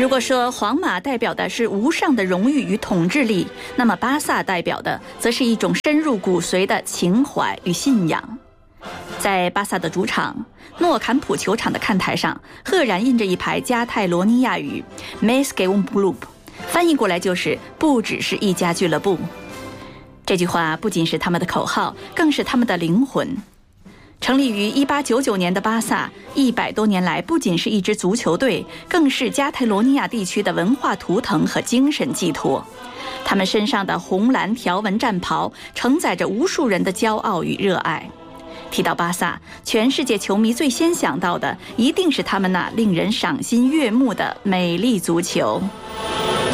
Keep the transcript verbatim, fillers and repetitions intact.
如果说皇马代表的是无上的荣誉与统治力，那么巴萨代表的则是一种深入骨髓的情怀与信仰。在巴萨的主场诺坎普球场的看台上，赫然印着一排加泰罗尼亚语 Més que un club， 翻译过来就是不只是一家俱乐部。这句话不仅是他们的口号，更是他们的灵魂。成立于一八九九年的巴萨，一百多年来不仅是一支足球队，更是加泰罗尼亚地区的文化图腾和精神寄托。他们身上的红蓝条纹战袍承载着无数人的骄傲与热爱。提到巴萨，全世界球迷最先想到的一定是他们那令人赏心悦目的美丽足球。